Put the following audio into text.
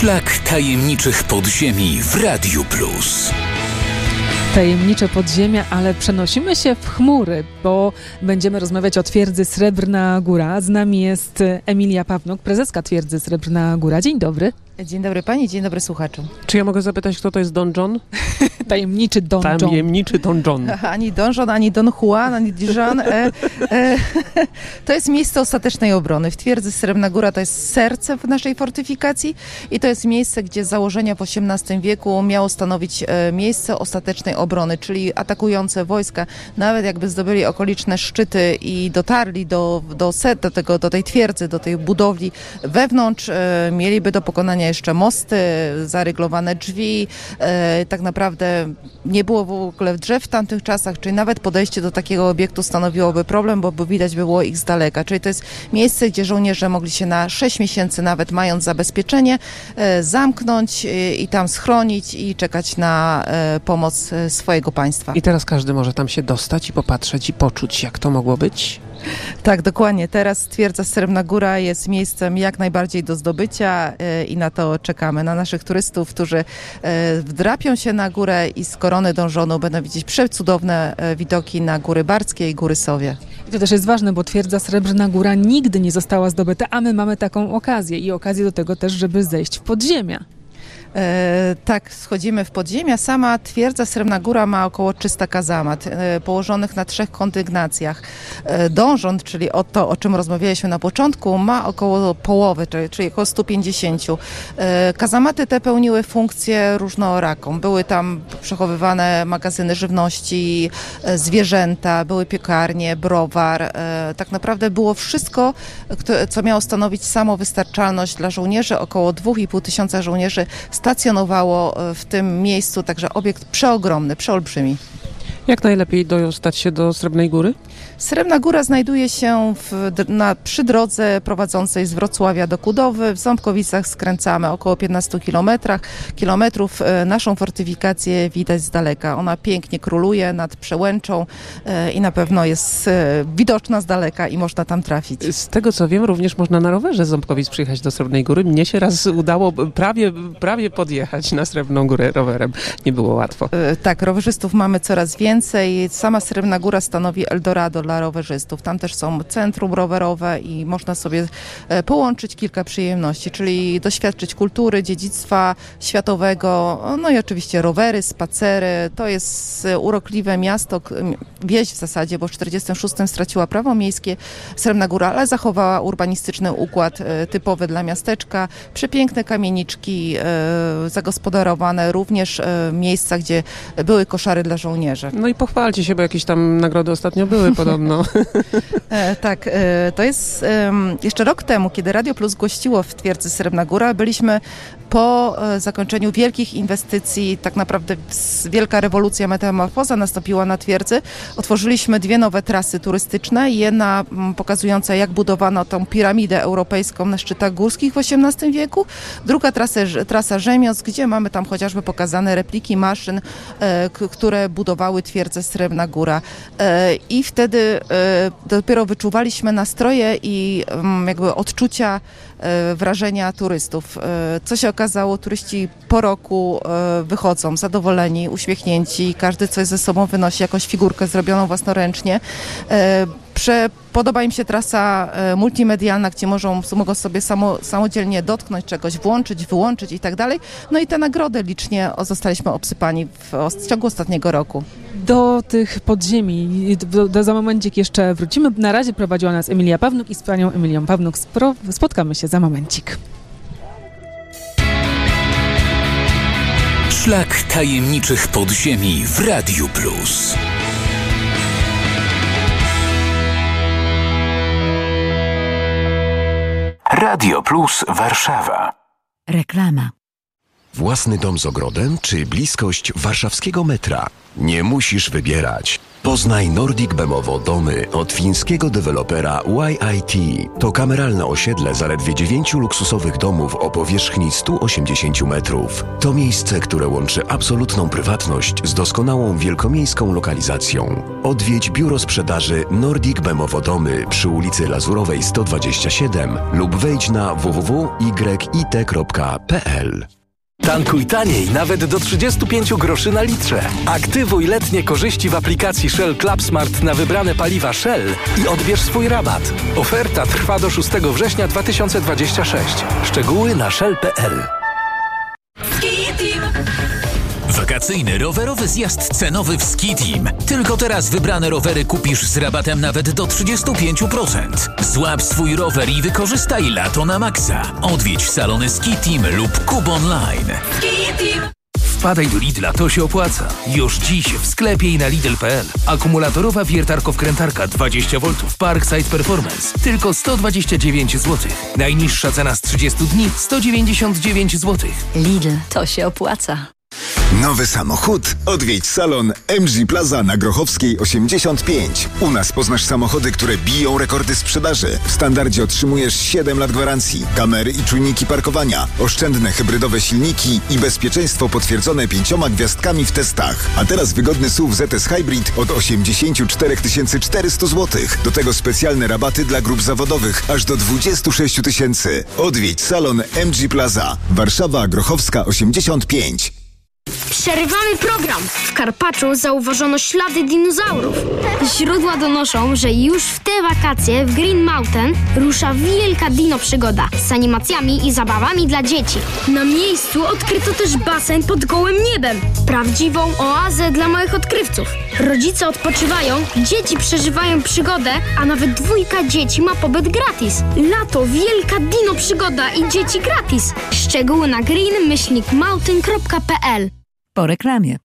Szlak tajemniczych podziemi w Radiu Plus. Tajemnicze podziemia, ale przenosimy się w chmury, bo będziemy rozmawiać o twierdzy Srebrna Góra. Z nami jest Emilia Pawnuk, prezeska twierdzy Srebrna Góra. Dzień dobry. Dzień dobry pani, dzień dobry słuchaczom. Czy ja mogę zapytać, kto to jest Don John? Tajemniczy Don John. Tajemniczy Don John. Ani Don John, ani Don Juan, ani Dijon. To jest miejsce ostatecznej obrony. W twierdzy Srebrna Góra to jest serce w naszej fortyfikacji i to jest miejsce, gdzie z założenia w XVIII wieku miało stanowić miejsce ostatecznej obrony, czyli atakujące wojska, nawet jakby zdobyli okoliczne szczyty i dotarli do tej twierdzy, do tej budowli wewnątrz, mieliby do pokonania jeszcze mosty, zaryglowane drzwi. Tak naprawdę nie było w ogóle drzew w tamtych czasach, czyli nawet podejście do takiego obiektu stanowiłoby problem, bo widać by było ich z daleka. Czyli to jest miejsce, gdzie żołnierze mogli się na 6 miesięcy, nawet mając zabezpieczenie, zamknąć i tam schronić i czekać na pomoc swojego państwa. I teraz każdy może tam się dostać i popatrzeć i poczuć, jak to mogło być? Tak, dokładnie. Teraz twierdza Srebrna Góra jest miejscem jak najbardziej do zdobycia i na to czekamy. Na naszych turystów, którzy wdrapią się na górę i z korony dążonu będą widzieć przecudowne widoki na Góry Barskie i Góry Sowie. I to też jest ważne, bo twierdza Srebrna Góra nigdy nie została zdobyta, a my mamy taką okazję i okazję do tego też, żeby zejść w podziemia. Tak, schodzimy w podziemia. Sama twierdza Srebrna Góra ma około 300 kazamat, położonych na 3 kondygnacjach. Dążon, czyli to, o czym rozmawialiśmy na początku, ma około połowy, czyli około 150. Kazamaty te pełniły funkcję różnoraką. Były tam przechowywane magazyny żywności, zwierzęta, były piekarnie, browar. Tak naprawdę było wszystko, co miało stanowić samowystarczalność dla żołnierzy. Około 2500 żołnierzy stacjonowało w tym miejscu, także obiekt przeogromny, przeolbrzymi. Jak najlepiej dostać się do Srebrnej Góry? Srebrna Góra znajduje się przy drodze prowadzącej z Wrocławia do Kudowy. W Ząbkowicach skręcamy około 15 kilometrów. Naszą fortyfikację widać z daleka. Ona pięknie króluje nad Przełęczą i na pewno jest widoczna z daleka i można tam trafić. Z tego co wiem, również można na rowerze z Ząbkowic przyjechać do Srebrnej Góry. Mnie się raz udało prawie podjechać na Srebrną Górę rowerem. Nie było łatwo. Tak, rowerzystów mamy coraz więcej. Sama Srebrna Góra stanowi Eldorado dla rowerzystów. Tam też są centrum rowerowe i można sobie połączyć kilka przyjemności, czyli doświadczyć kultury, dziedzictwa światowego, no i oczywiście rowery, spacery. To jest urokliwe miasto, wieś w zasadzie, bo w 1946 straciła prawo miejskie Srebrna Góra, ale zachowała urbanistyczny układ typowy dla miasteczka. Przepiękne kamieniczki zagospodarowane, również miejsca, gdzie były koszary dla żołnierzy. No i pochwalcie się, bo jakieś tam nagrody ostatnio były podobno. Tak, to jest jeszcze rok temu, kiedy Radio Plus gościło w twierdzy Srebrna Góra, byliśmy po zakończeniu wielkich inwestycji, tak naprawdę wielka rewolucja, metamorfoza nastąpiła na twierdzy. Otworzyliśmy 2 nowe trasy turystyczne. Jedna pokazująca, jak budowano tą piramidę europejską na szczytach górskich w XVIII wieku. Druga trasa Rzemiosł, gdzie mamy tam chociażby pokazane repliki maszyn, które budowały twierdzę Srebrna Góra. I wtedy dopiero wyczuwaliśmy nastroje i jakby odczucia, wrażenia turystów. Co się okazało, turyści po roku wychodzą zadowoleni, uśmiechnięci, każdy coś ze sobą wynosi, jakąś figurkę zrobioną własnoręcznie. Podoba im się trasa multimedialna, gdzie mogą sobie samodzielnie dotknąć czegoś, włączyć, wyłączyć i tak dalej. No i te nagrody licznie zostaliśmy obsypani w ciągu ostatniego roku. Do tych podziemi, za momencik jeszcze wrócimy. Na razie prowadziła nas Emilia Pawnuk i z panią Emilią Pawnuk spotkamy się za momencik. Szlak tajemniczych podziemi w Radiu Plus. Radio Plus Warszawa. Reklama. Własny dom z ogrodem czy bliskość warszawskiego metra? Nie musisz wybierać. Poznaj Nordic Bemowo domy od fińskiego dewelopera YIT. To kameralne osiedle zaledwie 9 luksusowych domów o powierzchni 180 metrów. To miejsce, które łączy absolutną prywatność z doskonałą wielkomiejską lokalizacją. Odwiedź biuro sprzedaży Nordic Bemowo domy przy ulicy Lazurowej 127 lub wejdź na www.yit.pl. Tankuj taniej nawet do 35 groszy na litrze. Aktywuj letnie korzyści w aplikacji Shell Club Smart na wybrane paliwa Shell i odbierz swój rabat. Oferta trwa do 6 września 2026. Szczegóły na shell.pl. Wakacyjny rowerowy zjazd cenowy w Ski Team. Tylko teraz wybrane rowery kupisz z rabatem nawet do 35%. Złap swój rower i wykorzystaj lato na maksa. Odwiedź salony Ski Team lub Kub Online. Ski Team. Wpadaj do Lidla, to się opłaca. Już dziś w sklepie i na Lidl.pl. Akumulatorowa wiertarko-wkrętarka 20V Parkside Performance. Tylko 129 zł. Najniższa cena z 30 dni 199 zł. Lidl, to się opłaca. Nowy samochód? Odwiedź salon MG Plaza na Grochowskiej 85. U nas poznasz samochody, które biją rekordy sprzedaży. W standardzie otrzymujesz 7 lat gwarancji, kamery i czujniki parkowania, oszczędne hybrydowe silniki i bezpieczeństwo potwierdzone 5 gwiazdkami w testach. A teraz wygodny SUV ZS Hybrid od 84 400 zł. Do tego specjalne rabaty dla grup zawodowych aż do 26 000. Odwiedź salon MG Plaza. Warszawa, Grochowska 85. Przerywamy program. W Karpaczu zauważono ślady dinozaurów. Źródła donoszą, że już w te wakacje w Green Mountain rusza wielka dino przygoda z animacjami i zabawami dla dzieci. Na miejscu odkryto też basen pod gołym niebem. Prawdziwą oazę dla małych odkrywców. Rodzice odpoczywają, dzieci przeżywają przygodę, a nawet 2 dzieci ma pobyt gratis. Lato, wielka dino przygoda i dzieci gratis. Szczegóły na green-mountain.pl. Po reklamie.